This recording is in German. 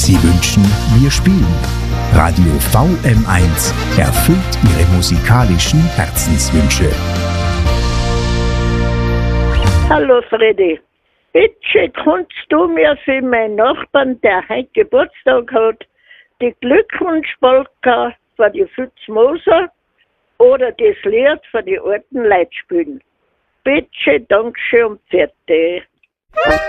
Sie wünschen, wir spielen. Radio VM1 erfüllt Ihre musikalischen Herzenswünsche. Hallo Freddy, bitte kannst du mir für meinen Nachbarn, der heute Geburtstag hat, die Glückwunschpolka für die Fritz Moser oder das Lied für die alten Leute spielen? Bitte, Dankeschön und Pfiat.